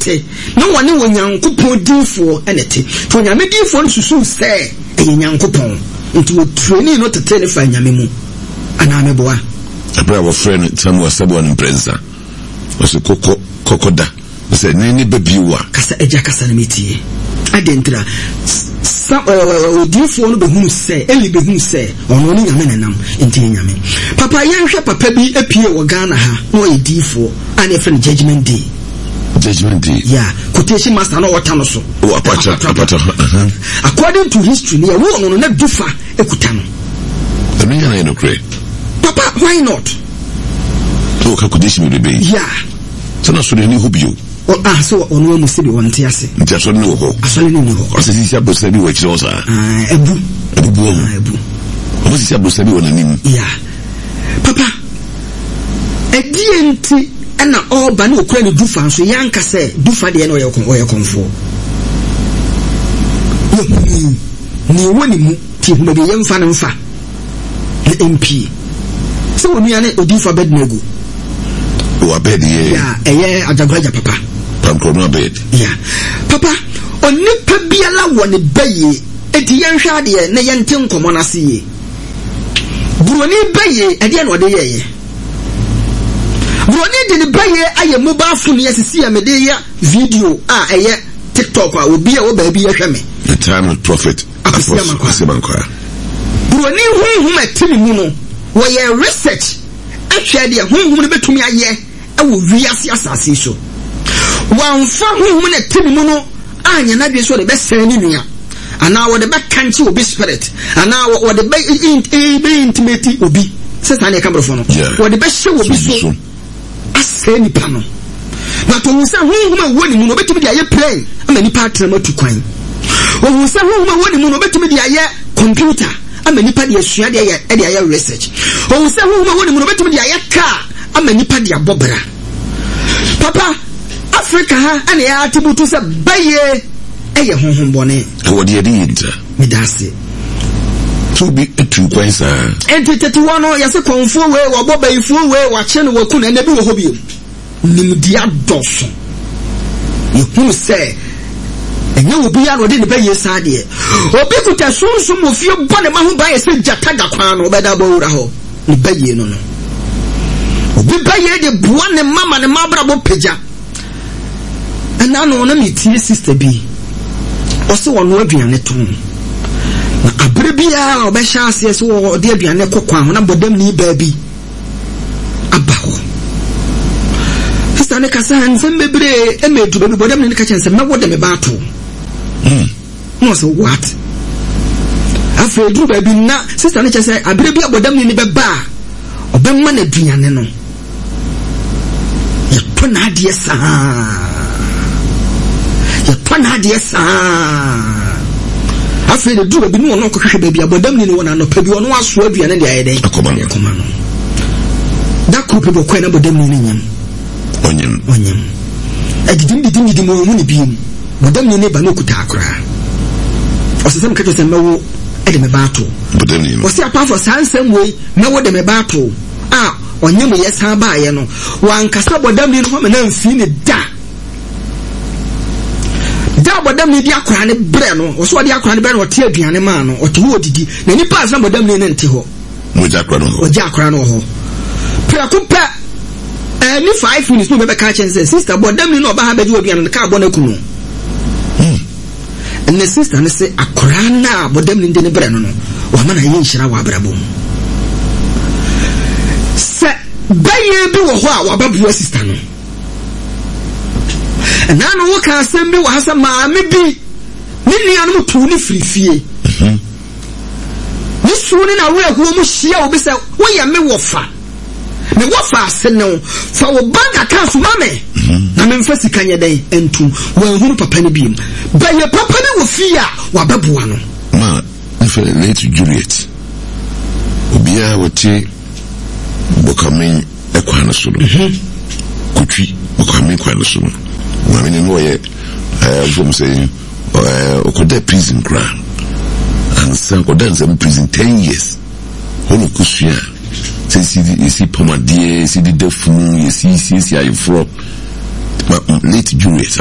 enete no one wo nyankopon difo enete to nyame difo no susu se e nyankopon nti wo training no tete ne fa nyame mu ana meboa abra wo friend Samuel Sabo an prensa o se kokoda se ni bebiwa kasa eja kasa na metie adentra difo no behunu se eli behunu se ono ni nyame nenam nti nyame papa yenhwe papa bi apie wo Ghana ha no e difo and friend judgment day yeah quotation master no wata no so apata according to history ne wo no na dufa ekuta no emi yana no kre papa why not to ka quotation be yeah so na so ni hobio so ono mu sibi wonte ase nti aso ne wo asole ne ho asisi sia bo sabi wo kire o sa ebu o sia bo sabi wona nim yeah papa edienti na oba na okura ne dufa so yanka se dufa de na oye konfo ni woni mu ti hu be yemfa ne mfa na MP so wonu ane odifa bed na egu wa bed ye ya eye ajagraja papa pankrono bed ya papa onipa biala woni baye edi yenhwa de na yente nkomo na se ye buroni baye ede na ode ye Broni de baye aye mobile phone yesisi ya mede ya video eye TikTok obi a wo ba bi yehwe me the time of prophet Asimankoa Broni hunhum atimi mu no wo ye research ahwe de hunhum ne betumi aye wo wiase asase so wanfa hunhum na atimi mu no anya na bi so de be sere ni nua ana wo de be kanchi obi spirit ana wo de be intimate obi sesa na kamrofo no wo de be hye obi so asɛ nipa no na to wusa honhoma woni mu no betimi de aye plane ama nipa atrama tu kwan wo wusa honhoma woni mu no betimi de aye computer ama nipa de asua de aye research wo wusa honhoma woni mu no betimi de aye car ama nipa de abobra papa Africa ha ana ya atibutu se baye eye honhom bone wo de yinta midase to be tu kwan sa entity one ya se konfo we wo bobaifo we wa che no waku na nabi wo hobio nimdia doso yehu se enye obi ya no de ne baye sa de obi kuta sunsun mo fie bone ma ho baye se jataga kwan no beda bo wura ho ne baye no obi baye de bua ne mama ne mabra bo peja ana no na metie sister bi o se wono aduane to na abrebia obesha ase so wo de aduane kokwan na bodam ni baabi abaho sane kasa nsem bebre emedu bebi bodam ni ka chense me wode me bato no so what afa dru baabi na sister ne chese abrebia bodam ni beba obemma na aduane no ya to na ade sa afei de duro bi no no kohwe ba bi abodam ni wona no pa bi ono aso aduane de ayeden akoma no da kupe bo kwa na bodam ni nyam onyam agidim mo mu ni bi bodam ni ne ba no kuta akora o se sem ka to se mewo e de me baato bodam ni o se apa for sansem we mewo de me baato onyam ye san ba ye no wan kasa bodam ni no me na mfi ni da bodam ni dia akora ne bre no o so dia akora ne bre no te aduane ma no o te ho odidi na ni pass na bodam ni nte ho mo ja akora no ho prakupa ni 5 minutes no be ka chense sister bodam ni no ba ha be di aduane ka bo na kunu ne sister ne se akora na bodam ni de bre no wa ma na yin shira wa brabo se baye bi wo ho a wa babu sister no na no wo ka sembe wo hasa maame bi ni nuanu tu ni frifie ni suni na wo ehwo mu hia wo bi se wo ye me wofa me wofa ase no fa wo bank account mame na me mfa sika nya dai entum wo ehunu papa ni bi ba ye papa ni wo fia wa baboa no ma ife late Juliet obia wote bokamen ekwa na so no kutwi bokamen kwa na so no I mean, from saying, Okoda prison ground, and some Okoda prison 10 years. Holo Kushia, you see Pomadia, see the Defu, you see, I from late Juliet,